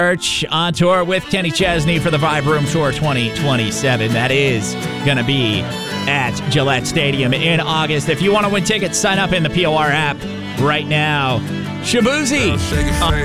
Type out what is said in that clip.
Church on tour with Kenny Chesney for the Vibe Room Tour 2027. That is going to be at Gillette Stadium in August. If you want to win tickets, sign up in the POR app right now. Shabuzi.